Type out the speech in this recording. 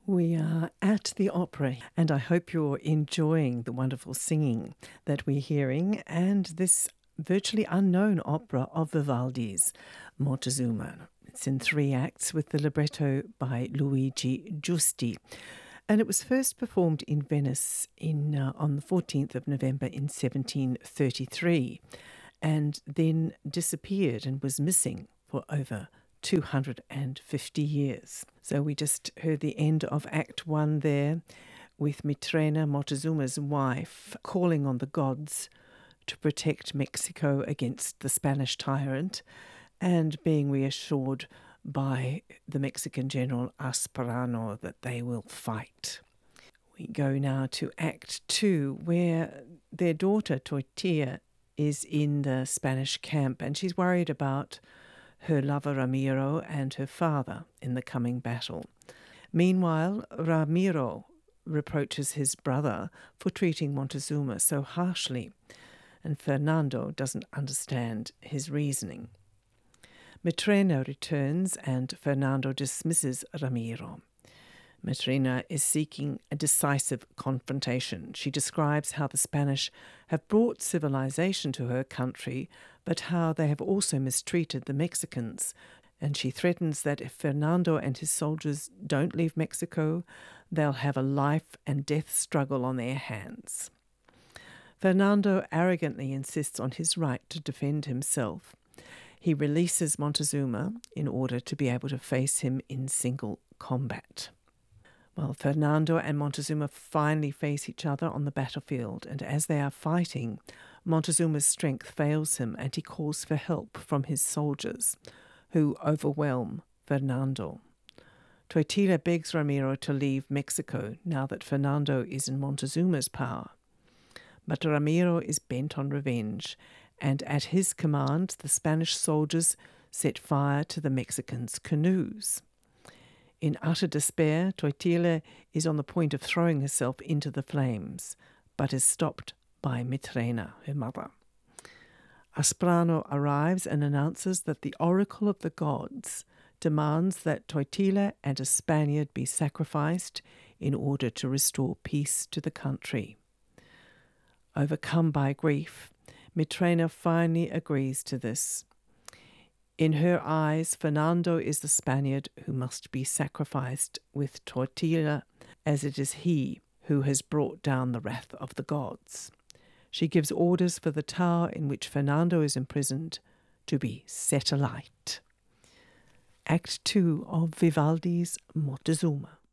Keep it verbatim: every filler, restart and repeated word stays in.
We are at the opera, and I hope you're enjoying the wonderful singing that we're hearing and this virtually unknown opera of Vivaldi's, Montezuma. It's in three acts with the libretto by Luigi Giusti. And it was first performed in Venice in uh, on the fourteenth of November in seventeen thirty-three, and then disappeared and was missing for over two hundred fifty years. So we just heard the end of Act One there, with Mitrena, Montezuma's wife, calling on the gods to protect Mexico against the Spanish tyrant, and being reassured by the Mexican general Asprano that they will fight. We go now to Act Two, where their daughter Tortilla is in the Spanish camp, and she's worried about her lover Ramiro and her father in the coming battle. Meanwhile, Ramiro reproaches his brother for treating Montezuma so harshly, and Fernando doesn't understand his reasoning. Mitrena returns and Fernando dismisses Ramiro. Mitrena is seeking a decisive confrontation. She describes how the Spanish have brought civilization to her country, but how they have also mistreated the Mexicans. And she threatens that if Fernando and his soldiers don't leave Mexico, they'll have a life and death struggle on their hands. Fernando arrogantly insists on his right to defend himself. He releases Montezuma in order to be able to face him in single combat. Well, Fernando and Montezuma finally face each other on the battlefield, and as they are fighting, Montezuma's strength fails him and he calls for help from his soldiers, who overwhelm Fernando. Tortilla begs Ramiro to leave Mexico now that Fernando is in Montezuma's power. But Ramiro is bent on revenge, and at his command, the Spanish soldiers set fire to the Mexicans' canoes. In utter despair, Tortilla is on the point of throwing herself into the flames, but is stopped by Mitrena, her mother. Asprano arrives and announces that the oracle of the gods demands that Tortilla and a Spaniard be sacrificed in order to restore peace to the country. Overcome by grief, Mitrena finally agrees to this. In her eyes, Fernando is the Spaniard who must be sacrificed with Tortilla, as it is he who has brought down the wrath of the gods. She gives orders for the tower in which Fernando is imprisoned to be set alight. Act Two of Vivaldi's Montezuma.